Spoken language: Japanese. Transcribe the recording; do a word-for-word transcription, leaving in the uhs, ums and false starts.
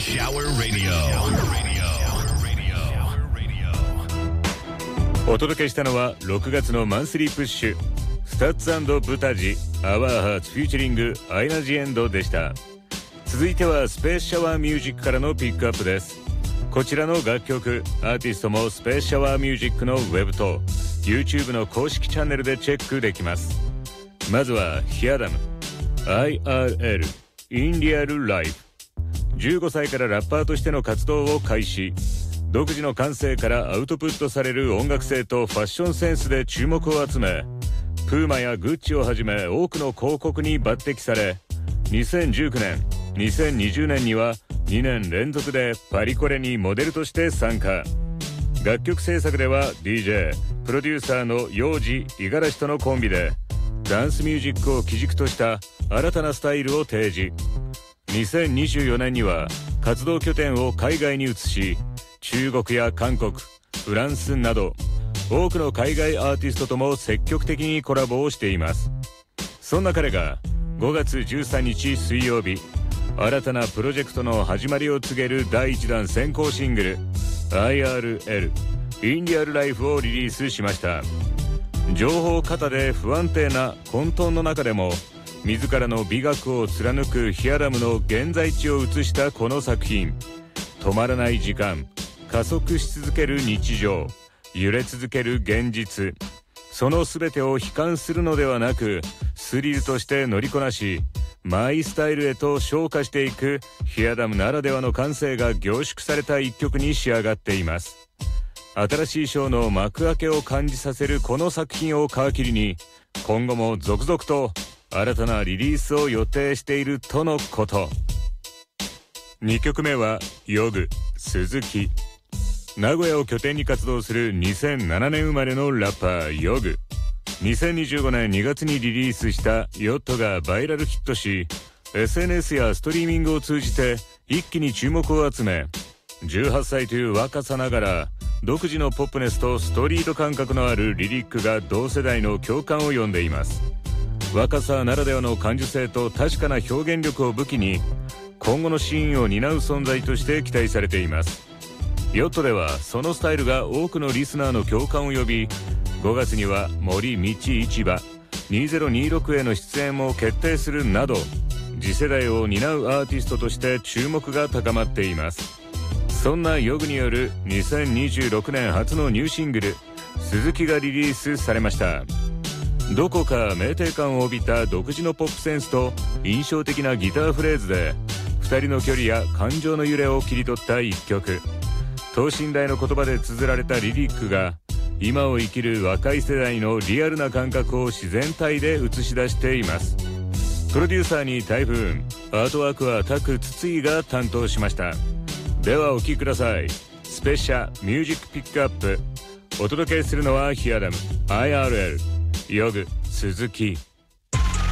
Shower Radio. お届けしたのはろくがつのマンスリープッシュスタッツ&ブタジ Our Hearts Featuring アイナ・ジ・エンドでした。続いてはスペースシャワーミュージックからのピックアップです。こちらの楽曲アーティストもスペースシャワーミュージックのウェブと YouTube の公式チャンネルでチェックできます。まずはヒアダム アイアールエル In Real Life。 じゅうごさいからラッパーとしての活動を開始。独自の感性からアウトプットされる音楽性とファッションセンスで注目を集め、プーマやグッチをはじめ多くの広告に抜擢され、にせんじゅうきゅうねんにせんにじゅうねんにはにねん連続でパリコレにモデルとして参加。楽曲制作では ディージェー プロデューサーのヨウジ・イガラシとのコンビでダンスミュージックを基軸とした新たなスタイルを提示。にせんにじゅうよねんには活動拠点を海外に移し、中国や韓国、フランスなど多くの海外アーティストとも積極的にコラボをしています。そんな彼がごがつじゅうさんにち水曜日、新たなプロジェクトの始まりを告げるだいいちだん先行シングル アイアールエル In Real Life をリリースしました。情報過多で不安定な混沌の中でも自らの美学を貫くヒアダムの現在地を映したこの作品。止まらない時間、加速し続ける日常、揺れ続ける現実、その全てを悲観するのではなくスリルとして乗りこなし、マイスタイルへと昇華していくヒアダムならではの感性が凝縮された一曲に仕上がっています。新しいショーの幕開けを感じさせるこの作品を皮切りに、今後も続々と新たなリリースを予定しているとのこと。にきょくめはヨグ、鈴木。名古屋を拠点に活動するにせんななねん生まれのラッパーヨグ。にせんにじゅうごねんにがつにリリースしたヨットがバイラルヒットし、 エスエヌエス やストリーミングを通じて一気に注目を集め、じゅうはっさいという若さながら独自のポップネスとストリート感覚のあるリリックが同世代の共感を呼んでいます。若さならではの感受性と確かな表現力を武器に今後のシーンを担う存在として期待されています。ヨットではそのスタイルが多くのリスナーの共感を呼び、ごがつには森道市場にせんにじゅうろくへの出演も決定するなど、次世代を担うアーティストとして注目が高まっています。そんなヨグによるにせんにじゅうろくねん初のニューシングル鈴木がリリースされました。どこか酩酊感を帯びた独自のポップセンスと印象的なギターフレーズでふたりの距離や感情の揺れを切り取った一曲。等身大の言葉で綴られたリリックが今を生きる若い世代のリアルな感覚を自然体で映し出しています。プロデューサーにタイフーン、アートワークはタクツツイが担当しました。ではお聴きください。スペシャミュージックピックアップ。お届けするのはヒアダム アイアールエル ヨグ鈴木。